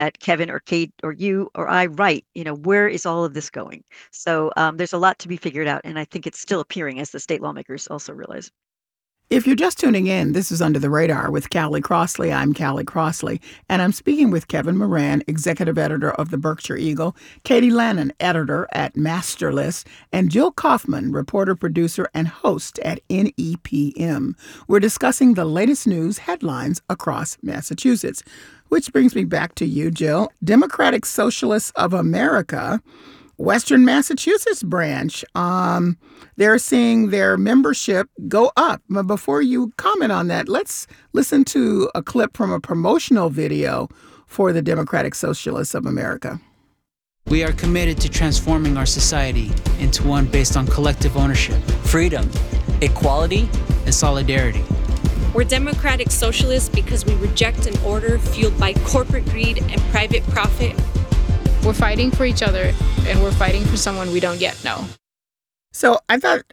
at Kevin or Kate or you or I write, where is all of this going? So there's a lot to be figured out. And I think it's still appearing as the state lawmakers also realize. If you're just tuning in, this is Under the Radar with Callie Crossley. I'm Callie Crossley, and I'm speaking with Kevin Moran, executive editor of the Berkshire Eagle, Katie Lannon, editor at Masterless, and Jill Kaufman, reporter, producer, and host at NEPM. We're discussing the latest news headlines across Massachusetts. Which brings me back to you, Jill. Democratic Socialists of America, Western Massachusetts branch, they're seeing their membership go up. But before you comment on that, let's listen to a clip from a promotional video for the Democratic Socialists of America. We are committed to transforming our society into one based on collective ownership, freedom, equality, and solidarity. We're democratic socialists because we reject an order fueled by corporate greed and private profit. We're fighting for each other, and we're fighting for someone we don't yet know. So I thought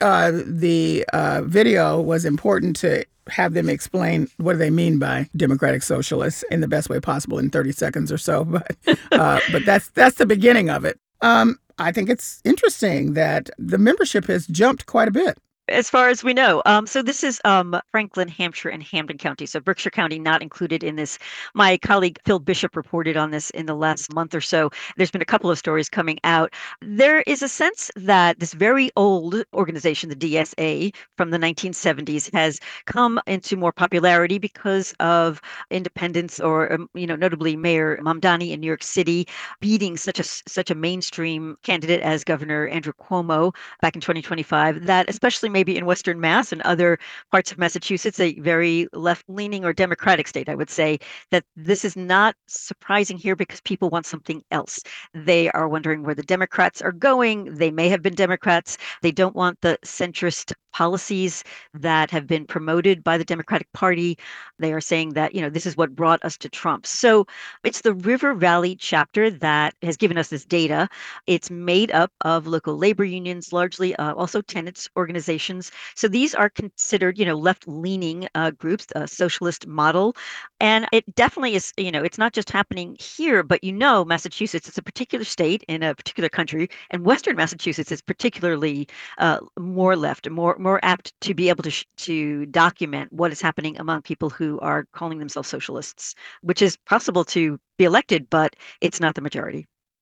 the video was important to have them explain what do they mean by democratic socialists in the best way possible in 30 seconds or so. But that's the beginning of it. I think it's interesting that the membership has jumped quite a bit. As far as we know. So this is Franklin, Hampshire, and Hampden County. So Berkshire County not included in this. My colleague Phil Bishop reported on this in the last month or so. There's been a couple of stories coming out. There is a sense that this very old organization, the DSA, from the 1970s, has come into more popularity because of independents or, notably Mayor Mamdani in New York City beating such a mainstream candidate as Governor Andrew Cuomo back in 2025, that especially maybe in Western Mass and other parts of Massachusetts, a very left-leaning or Democratic state, I would say, that this is not surprising here because people want something else. They are wondering where the Democrats are going. They may have been Democrats. They don't want the centrist policies that have been promoted by the Democratic Party. They are saying that, this is what brought us to Trump. So it's the River Valley chapter that has given us this data. It's made up of local labor unions, largely also tenants organizations. So these are considered, left-leaning groups, a socialist model. And it definitely is, it's not just happening here, but Massachusetts is a particular state in a particular country, and Western Massachusetts is particularly more left, more apt to be able to document what is happening among people who are calling themselves socialists, which is possible to be elected, but it's not the majority.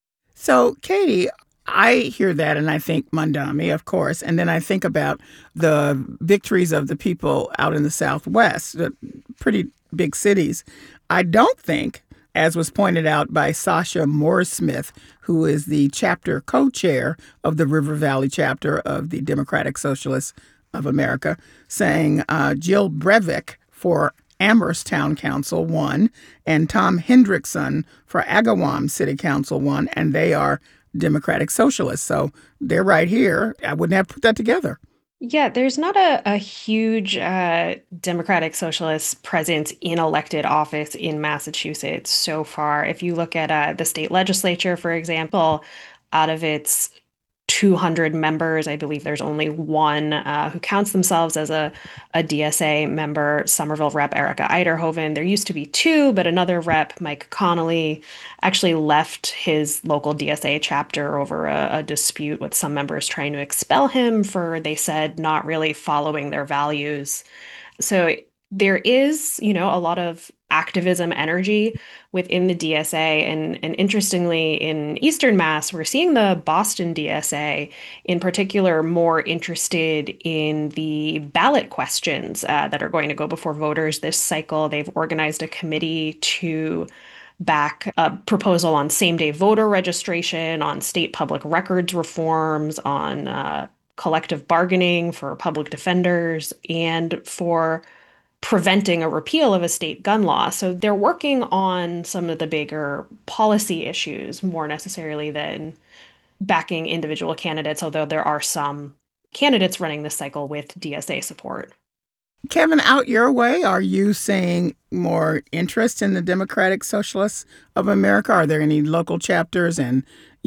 So, Katie, I hear that and I think Mamdani, of course, and then I think about the victories of the people out in the Southwest, the pretty big cities. I don't think, as was pointed out by Sasha Morris-Smith, who is the chapter co-chair of the River Valley chapter of the Democratic Socialists of America, saying Jill Breivik for Amherst Town Council won and Tom Hendrickson for Agawam City Council won, and they are Democratic Socialists. So they're right here. I wouldn't have put that together. Yeah, there's not a huge Democratic Socialist presence in elected office in Massachusetts so far. If you look at the state legislature, for example, out of its 200 members, I believe there's only one who counts themselves as a DSA member, Somerville Rep Erica Eiderhoven. There used to be two, but another rep, Mike Connolly, actually left his local DSA chapter over a dispute with some members trying to expel him for, they said, not really following their values. So there is, a lot of activism energy within the DSA. And interestingly, in Eastern Mass, we're seeing the Boston DSA in particular more interested in the ballot questions that are going to go before voters this cycle. They've organized a committee to back a proposal on same-day voter registration, on state public records reforms, on collective bargaining for public defenders, and for preventing a repeal of a state gun law. So they're working on some of the bigger policy issues more necessarily than backing individual candidates, although there are some candidates running this cycle with DSA support. Kevin, out your way, are you seeing more interest in the Democratic Socialists of America? Are there any local chapters and,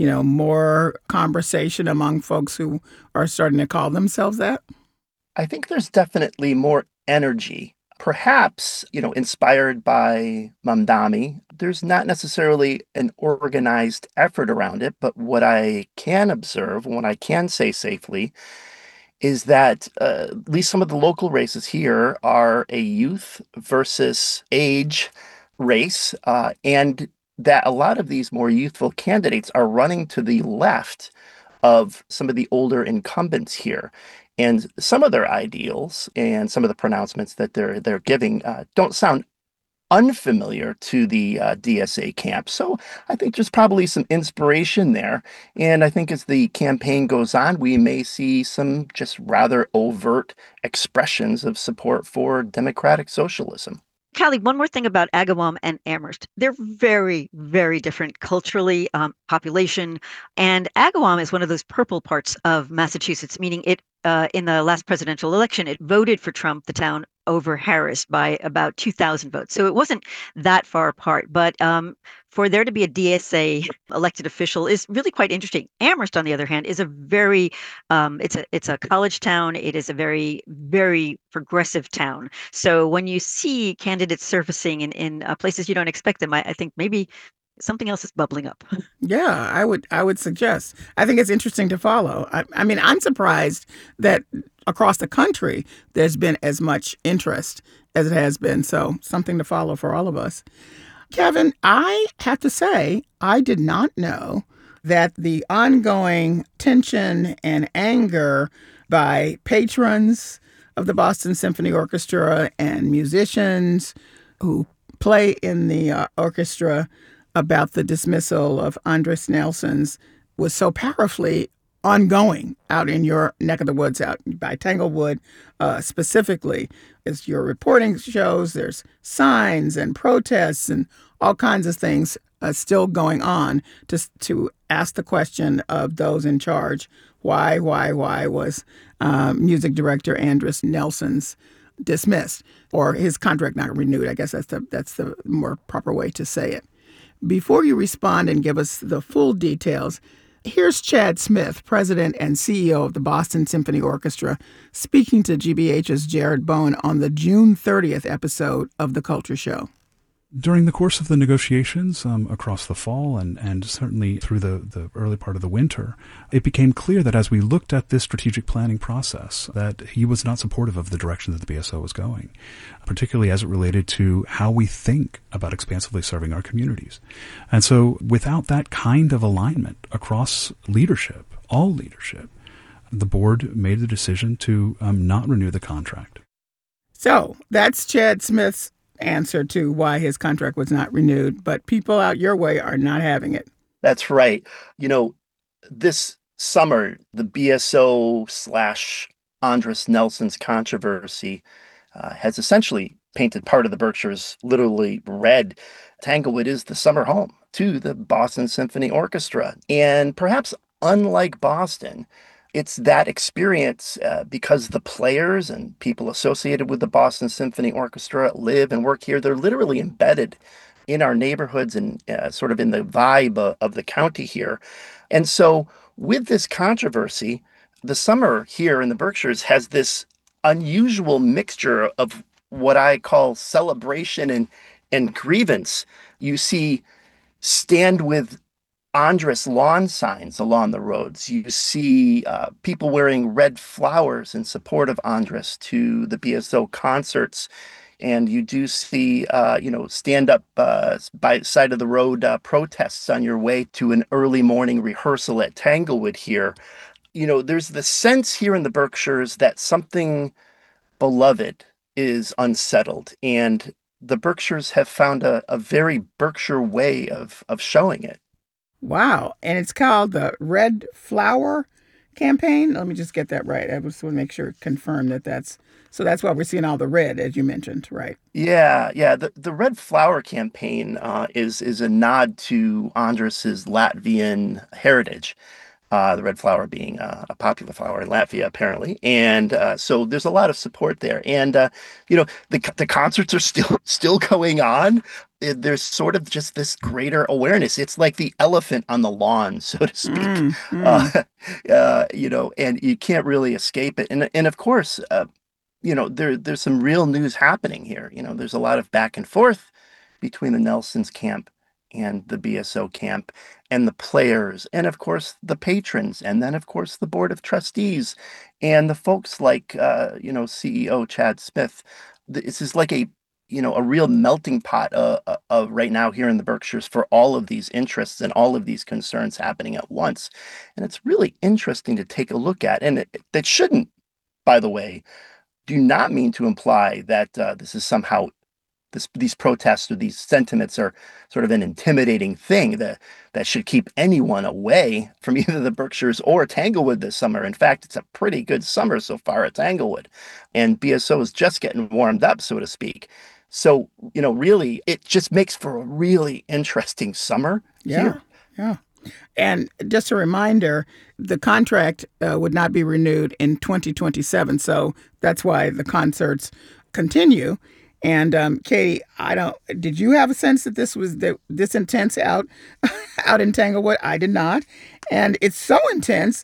more conversation among folks who are starting to call themselves that? I think there's definitely more energy. perhaps, inspired by Mamdani. There's not necessarily an organized effort around it, but what I can observe, what I can say safely, is that at least some of the local races here are a youth versus age race, and that a lot of these more youthful candidates are running to the left of some of the older incumbents here. And some of their ideals and some of the pronouncements that they're giving don't sound unfamiliar to the DSA camp. So I think there's probably some inspiration there. And I think as the campaign goes on, we may see some just rather overt expressions of support for democratic socialism. Callie, one more thing about Agawam and Amherst. They're very, very different culturally, population. And Agawam is one of those purple parts of Massachusetts, meaning it in the last presidential election, it voted for Trump, the town, over Harris by about 2,000 votes. So it wasn't that far apart. But for there to be a DSA elected official is really quite interesting. Amherst, on the other hand, is a very it's a college town. It is a very, very progressive town. So when you see candidates surfacing in places you don't expect them, I think maybe something else is bubbling up. Yeah, I would suggest. I think it's interesting to follow. I mean, I'm surprised that across the country there's been as much interest as it has been. So something to follow for all of us. Kevin, I have to say, I did not know that the ongoing tension and anger by patrons of the Boston Symphony Orchestra and musicians who play in the orchestra about the dismissal of Andres Nelson's was so powerfully ongoing out in your neck of the woods, out by Tanglewood specifically. As your reporting shows, there's signs and protests and all kinds of things still going on to ask the question of those in charge, why was music director Andres Nelson's dismissed or his contract not renewed? I guess that's the more proper way to say it. Before you respond and give us the full details, here's Chad Smith, president and CEO of the Boston Symphony Orchestra, speaking to GBH's Jared Bowen on the June 30th episode of The Culture Show. During the course of the negotiations across the fall and certainly through the early part of the winter, it became clear that as we looked at this strategic planning process, that he was not supportive of the direction that the BSO was going, particularly as it related to how we think about expansively serving our communities. And so without that kind of alignment across leadership, all leadership, the board made the decision to not renew the contract. So that's Chad Smith's answer to why his contract was not renewed, but people out your way are not having it. That's right. This summer, the BSO / Andres Nelson's controversy has essentially painted part of the Berkshires literally red. Tanglewood is the summer home to the Boston Symphony Orchestra. And perhaps unlike Boston, it's that experience because the players and people associated with the Boston Symphony Orchestra live and work here. They're literally embedded in our neighborhoods and sort of in the vibe of the county here. And so with this controversy, the summer here in the Berkshires has this unusual mixture of what I call celebration and grievance. You see Stand With Andres lawn signs along the roads. You see people wearing red flowers in support of Andres to the BSO concerts. And you do see, stand up by side of the road protests on your way to an early morning rehearsal at Tanglewood here. There's the sense here in the Berkshires that something beloved is unsettled. And the Berkshires have found a very Berkshire way of showing it. Wow. And it's called the Red Flower Campaign. Let me just get that right. I just want to make sure, confirm that's why we're seeing all the red, as you mentioned, right? Yeah. The Red Flower Campaign is a nod to Andres's Latvian heritage. The red flower being a popular flower in Latvia, apparently. And so there's a lot of support there. And, the concerts are still going on. There's sort of just this greater awareness. It's like the elephant on the lawn, so to speak. And you can't really escape it. And of course, there's some real news happening here. There's a lot of back and forth between the Nelson's camp and the BSO camp and the players, and of course the patrons, and then of course the board of trustees and the folks like CEO Chad Smith. This is like a real melting pot of right now here in the Berkshires for all of these interests and all of these concerns happening at once. And it's really interesting to take a look at. And that shouldn't, by the way, do not mean to imply that this is somehow these protests or these sentiments are sort of an intimidating thing that should keep anyone away from either the Berkshires or Tanglewood this summer. In fact, it's a pretty good summer so far at Tanglewood, and BSO is just getting warmed up, so to speak. So, really, it just makes for a really interesting summer here. Yeah. And just a reminder, the contract would not be renewed in 2027. So that's why the concerts continue. And Katie, did you have a sense that this was this intense out in Tanglewood? I did not. And it's so intense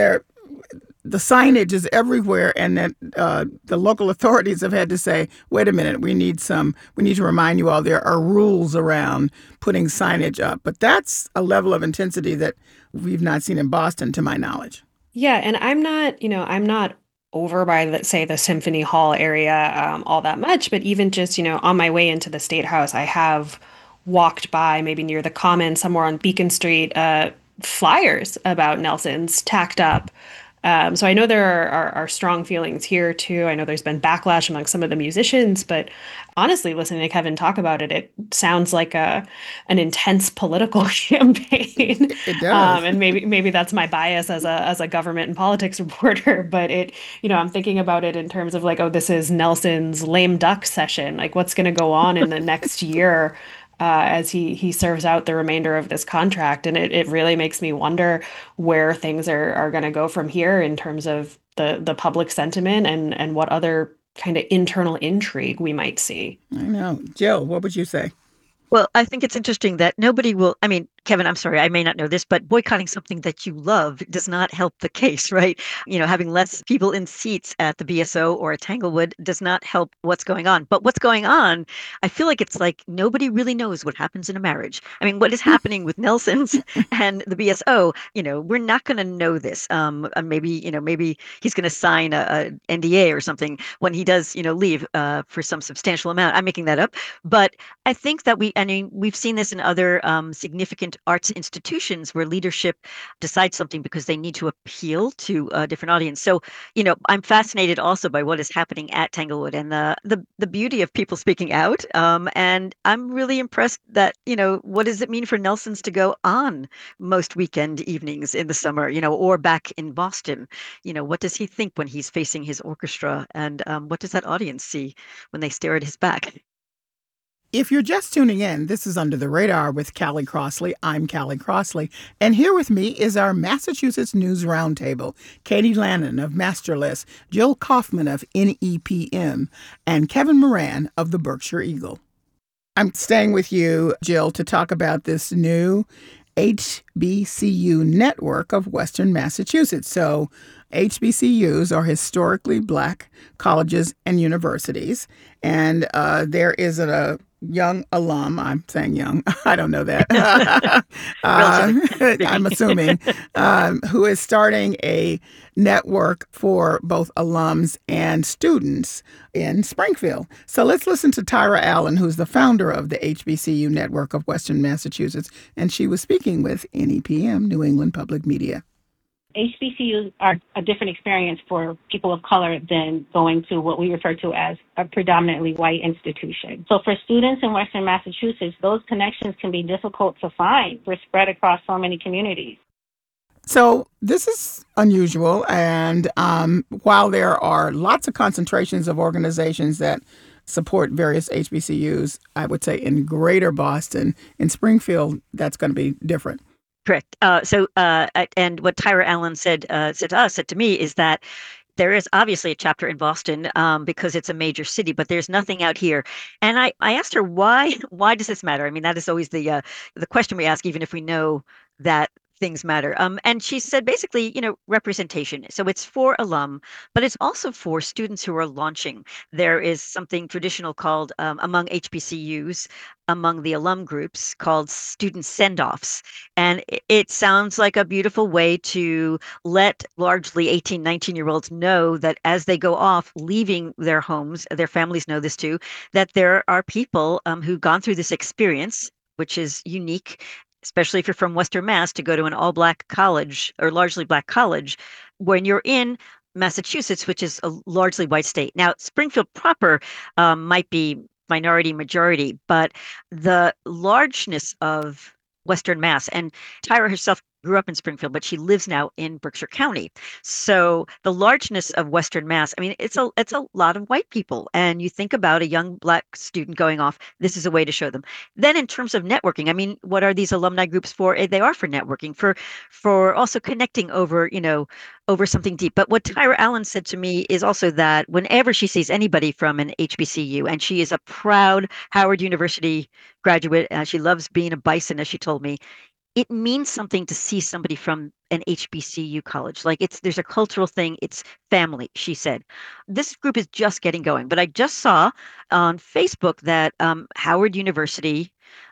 the signage is everywhere, and that the local authorities have had to say, wait a minute, we need to remind you all there are rules around putting signage up. But that's a level of intensity that we've not seen in Boston, to my knowledge. Yeah, and I'm not over by the Symphony Hall area all that much, but even just, on my way into the State House, I have walked by maybe near the Common somewhere on Beacon Street, flyers about Nelson's tacked up. So I know there are strong feelings here too. I know there's been backlash among some of the musicians, but honestly, listening to Kevin talk about it, it sounds like an intense political campaign. It does. And maybe that's my bias as a government and politics reporter, but I'm thinking about it in terms of like, oh, this is Nelson's lame duck session. Like, what's going to go on in the next year? As he serves out the remainder of this contract. And it really makes me wonder where things are going to go from here in terms of the public sentiment and what other kind of internal intrigue we might see. I know. Jill, what would you say? Well, I think it's interesting that Kevin, I'm sorry, I may not know this, but boycotting something that you love does not help the case, right? Having less people in seats at the BSO or at Tanglewood does not help what's going on. But what's going on, I feel like it's like nobody really knows what happens in a marriage. I mean, what is happening with Nelson's and the BSO, we're not going to know this. Maybe he's going to sign a NDA or something when he does, leave for some substantial amount. I'm making that up. But I think that we've seen this in other significant arts institutions where leadership decides something because they need to appeal to a different audience. So, I'm fascinated also by what is happening at Tanglewood and the beauty of people speaking out. And I'm really impressed that, what does it mean for Nelson's to go on most weekend evenings in the summer, or back in Boston? What does he think when he's facing his orchestra? And what does that audience see when they stare at his back? If you're just tuning in, this is Under the Radar with Callie Crossley. I'm Callie Crossley. And here with me is our Massachusetts News Roundtable, Katie Lannon of Masterless, Jill Kaufman of NEPM, and Kevin Moran of the Berkshire Eagle. I'm staying with you, Jill, to talk about this new HBCU network of Western Massachusetts. So HBCUs are historically Black colleges and universities. And there is a young alum, I'm saying young, I don't know that, I'm assuming, who is starting a network for both alums and students in Springfield. So let's listen to Tyra Allen, who's the founder of the HBCU network of Western Massachusetts, and she was speaking with NEPM, New England Public Media. HBCUs are a different experience for people of color than going to what we refer to as a predominantly white institution. So for students in Western Massachusetts, those connections can be difficult to find. We're spread across so many communities. So this is unusual. And while there are lots of concentrations of organizations that support various HBCUs, I would say in greater Boston, in Springfield, that's going to be different. Correct. And what Tyra Allen said to me is that there is obviously a chapter in Boston because it's a major city, but there's nothing out here. And I asked her why does this matter? I mean, that is always the question we ask, even if we know that things matter. And she said basically, representation. So it's for alum, but it's also for students who are launching. There is something traditional called among HBCUs, among the alum groups, called student send-offs. And it sounds like a beautiful way to let largely 18, 19-year-olds know that as they go off, leaving their homes, their families know this too, that there are people who've gone through this experience, which is unique, especially if you're from Western Mass, to go to an all-black college or largely black college when you're in Massachusetts, which is a largely white state. Now, Springfield proper might be minority majority, but the largeness of Western Mass, and Tyra herself grew up in Springfield, but she lives now in Berkshire County. So the largeness of Western Mass, I mean, it's a lot of white people. And you think about a young black student going off, this is a way to show them. Then in terms of networking, I mean, what are these alumni groups for? They are for networking, for also connecting over, over something deep. But what Tyra Allen said to me is also that whenever she sees anybody from an HBCU, and she is a proud Howard University graduate, she loves being a bison, as she told me, it means something to see somebody from an HBCU college. Like there's a cultural thing. It's family, she said. This group is just getting going, but I just saw on Facebook that Howard University,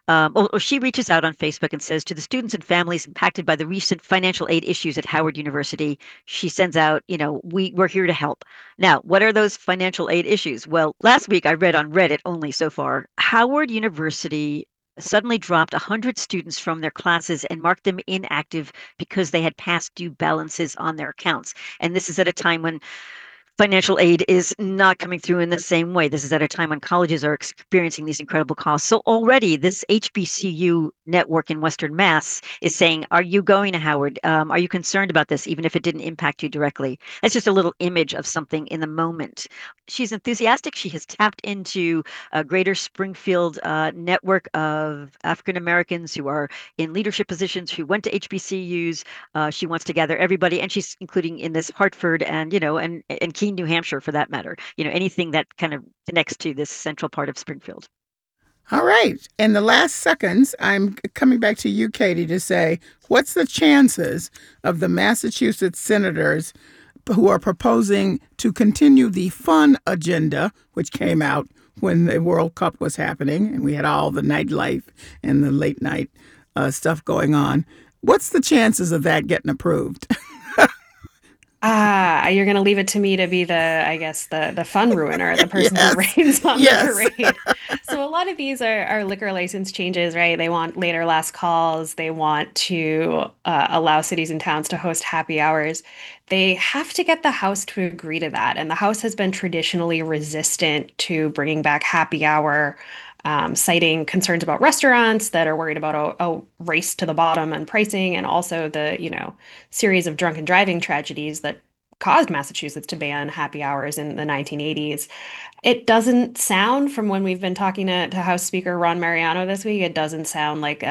she reaches out on Facebook and says to the students and families impacted by the recent financial aid issues at Howard University, she sends out, we're here to help. Now, what are those financial aid issues? Well, last week I read on Reddit only so far, Howard University suddenly dropped 100 students from their classes and marked them inactive because they had past due balances on their accounts. And this is at a time when financial aid is not coming through in the same way. This is at a time when colleges are experiencing these incredible costs. So already this HBCU network in Western Mass is saying, are you going to Howard? Are you concerned about this, even if it didn't impact you directly? That's just a little image of something in the moment. She's enthusiastic. She has tapped into a greater Springfield network of African Americans who are in leadership positions, who went to HBCUs. She wants to gather everybody, and she's including in this Hartford and, and Keene, New Hampshire, for that matter, anything that kind of connects to this central part of Springfield. All right. In the last seconds, I'm coming back to you, Katie, to say, what's the chances of the Massachusetts senators who are proposing to continue the fun agenda, which came out when the World Cup was happening and we had all the nightlife and the late night stuff going on? What's the chances of that getting approved? You're going to leave it to me to be the fun ruiner, the person who rains on the parade. So a lot of these are liquor license changes, right? They want later last calls. They want to allow cities and towns to host happy hours. They have to get the House to agree to that. And the House has been traditionally resistant to bringing back happy hour, citing concerns about restaurants that are worried about a race to the bottom on pricing, and also the, series of drunken driving tragedies that caused Massachusetts to ban happy hours in the 1980s. It doesn't sound, from when we've been talking to House Speaker Ron Mariano this week, it doesn't sound like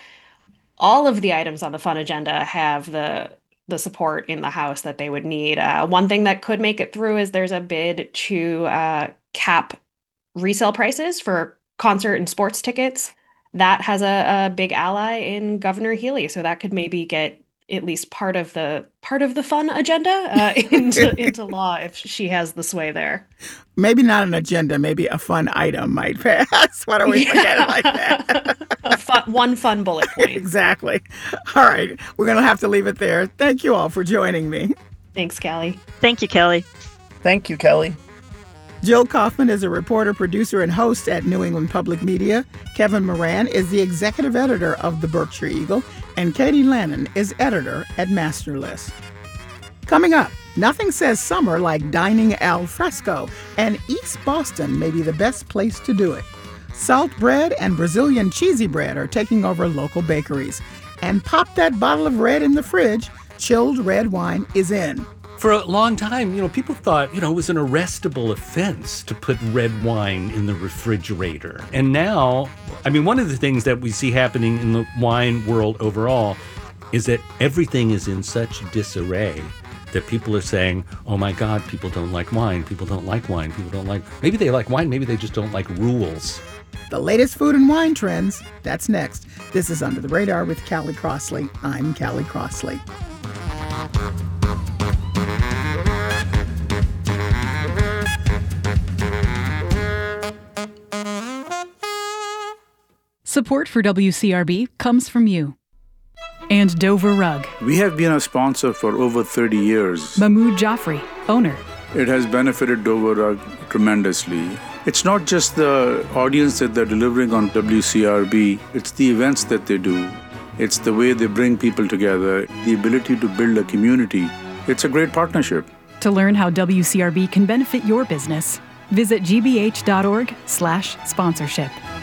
all of the items on the fun agenda have the support in the House that they would need. One thing that could make it through is there's a bid to cap resale prices for concert and sports tickets. That has a big ally in Governor Healy, so that could maybe get at least part of the fun agenda into law if she has the sway there. Maybe not an agenda, maybe a fun item might pass. Why don't we look at it like that? One fun bullet point. Exactly. All right, we're going to have to leave it there. Thank you all for joining me. Thanks, Kelly. Thank you, Kelly. Thank you, Kelly. Jill Kaufman is a reporter, producer, and host at New England Public Media. Kevin Moran is the executive editor of the Berkshire Eagle, and Katie Lannon is editor at Masterlist. Coming up, nothing says summer like dining al fresco, and East Boston may be the best place to do it. Salt bread and Brazilian cheesy bread are taking over local bakeries. And pop that bottle of red in the fridge, chilled red wine is in. For a long time, people thought, it was an arrestable offense to put red wine in the refrigerator. And now, one of the things that we see happening in the wine world overall is that everything is in such disarray that people are saying, oh my God, people don't like wine. People don't like wine. People don't like, maybe they like wine. Maybe they just don't like rules. The latest food and wine trends, that's next. This is Under the Radar with Callie Crossley. I'm Callie Crossley. Support for WCRB comes from you. And Dover Rug. We have been a sponsor for over 30 years. Mahmoud Jaffrey, owner. It has benefited Dover Rug tremendously. It's not just the audience that they're delivering on WCRB, it's the events that they do. It's the way they bring people together, the ability to build a community. It's a great partnership. To learn how WCRB can benefit your business, visit gbh.org/sponsorship.